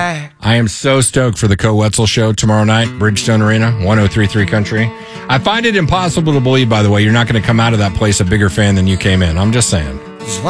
back. I am so stoked for the Co Wetzel show tomorrow night, Bridgestone Arena, 103.3 Country. I find it impossible to believe, by the way, you're not going to come out of that place a bigger fan than you came in. I'm just saying.